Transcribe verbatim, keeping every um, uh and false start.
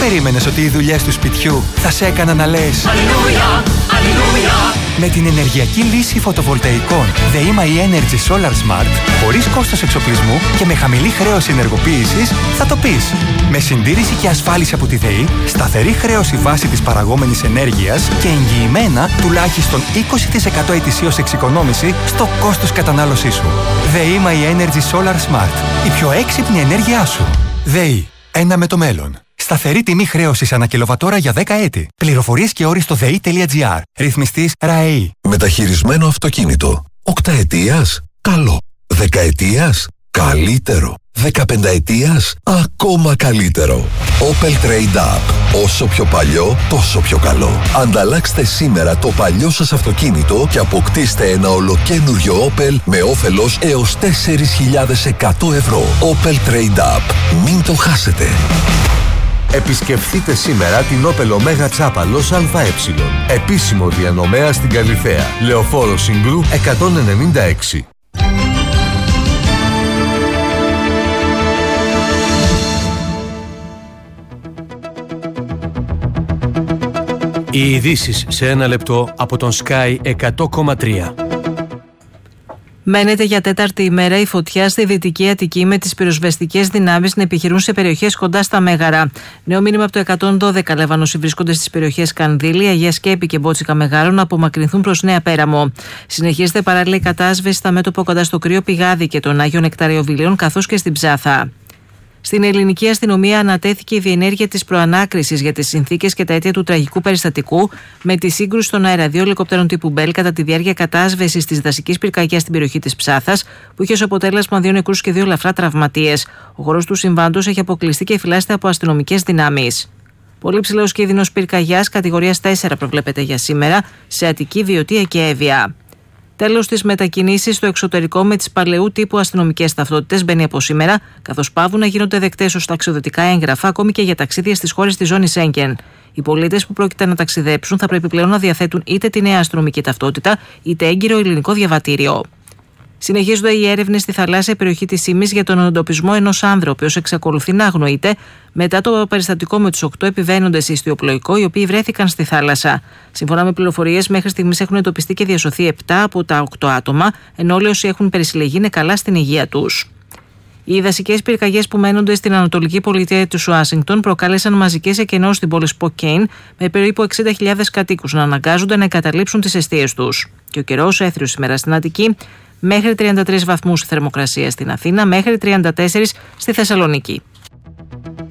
περίμενες ότι οι δουλειές του σπιτιού θα σε έκαναν να λες Αλληλούια, αλληλούια? Με την ενεργειακή λύση φωτοβολταϊκών ΔΕΗ Energy Solar Smart, χωρίς κόστος εξοπλισμού και με χαμηλή χρέωση ενεργοποίησης, θα το πεις. Με συντήρηση και ασφάλιση από τη ΔΕΗ, σταθερή χρέωση βάση της παραγόμενης ενέργειας και εγγυημένα τουλάχιστον είκοσι τοις εκατό ετησίως εξοικονόμηση στο κόστος κατανάλωσής σου. ΔΕΗ Energy Solar Smart. Η πιο έξυπνη ενέργειά σου. ΔΕΗ. Ένα με το μέλλον. Σταθερή τιμή χρέωσης ανά κιλοβατόρα για δέκα έτη. Πληροφορίες και όροι στο δε ι τελεία τζι άρ. Ρυθμιστής ΡΑΕΗ. Μεταχειρισμένο αυτοκίνητο. Οκταετίας. Καλό. Δεκαετίας. Καλύτερο. Δεκαπενταετίας. Ακόμα καλύτερο. Opel Trade Up. Όσο πιο παλιό, τόσο πιο καλό. Ανταλλάξτε σήμερα το παλιό σας αυτοκίνητο και αποκτήστε ένα ολοκένουργιο Opel με όφελος έως τέσσερις χιλιάδες εκατό ευρώ. Opel Trade Up. Μην το χάσετε. Επισκεφτείτε σήμερα την Opel Omega Τσάπαλος ΑΕ. Επίσημο διανομέα στην Καλιθέα. Λεωφόρο Συγκρού εκατόν ενενήντα έξι. Οι ειδήσεις σε ένα λεπτό από τον Sky εκατό κόμμα τρία. Μένεται για τέταρτη ημέρα η φωτιά στη Δυτική Αττική, με τις πυροσβεστικές δυνάμεις να επιχειρούν σε περιοχές κοντά στα Μέγαρα. Νέο μήνυμα από το εκατόν δώδεκα λέβαν όσοι βρίσκονται στις περιοχές Κανδύλη, Αγία Σκέπη και Μπότσικα Μεγάρων να απομακρυνθούν προς Νέα Πέραμο. Συνεχίζεται παράλληλα η κατάσβεση στα μέτωπο κοντά στο Κρύο Πηγάδι και των Άγιων Νεκταριοβιλίων, καθώς και στην Ψάθα. Στην ελληνική αστυνομία ανατέθηκε η διενέργεια της προανάκρισης για τις συνθήκες και τα αίτια του τραγικού περιστατικού με τη σύγκρουση στον αέρα δύο ελικόπτερων τύπου Μπέλ κατά τη διάρκεια κατάσβεσης της δασικής πυρκαγιάς στην περιοχή της Ψάθας, που είχε ως αποτέλεσμα δύο νεκρούς και δύο ελαφρά τραυματίες. Ο χώρος του συμβάντος έχει αποκλειστεί και φυλάσσεται από αστυνομικές δυνάμεις. Πολύ ψηλός κίνδυνος πυρκαγιάς κατηγορίας τέσσερα προβλέπεται για σήμερα σε Αττική, Βιωτία και Εύβοια. Τέλος, τις μετακινήσεις στο εξωτερικό με τις παλαιού τύπου αστυνομικές ταυτότητες μπαίνει από σήμερα, καθώς παύουν να γίνονται δεκτές ως ταξιδιωτικά έγγραφα ακόμη και για ταξίδια στις χώρες της ζώνης Σέγγεν. Οι πολίτες που πρόκειται να ταξιδέψουν θα πρέπει πλέον να διαθέτουν είτε τη νέα αστυνομική ταυτότητα είτε έγκυρο ελληνικό διαβατήριο. Συνεχίζονται οι έρευνες στη θαλάσσια περιοχή της Ήμης για τον εντοπισμό ενός άνδρα, ο οποίος εξακολουθεί να αγνοείται μετά το περιστατικό με τους οκτώ επιβαίνοντες σε ιστιοπλοϊκό, οι οποίοι βρέθηκαν στη θάλασσα. Σύμφωνα με πληροφορίες, μέχρι στιγμής έχουν εντοπιστεί και διασωθεί επτά από τα οκτώ άτομα, ενώ όλοι όσοι έχουν περισυλλεγεί είναι καλά στην υγεία τους. Οι δασικές πυρκαγιές που μένονται στην ανατολική πολιτεία του Ουάσιγκτον προκάλεσαν μαζικές εκενώσεις στην πόλη Σποκέιν, με περίπου εξήντα χιλιάδες κατοίκους να αναγκάζονται να εγκαταλείψουν τις εστίες τους. Και ο καιρός έθριος σήμερα στην Αττική, μέχρι τριάντα τρεις βαθμούς θερμοκρασία στην Αθήνα, μέχρι τριάντα τέσσερα στη Θεσσαλονίκη.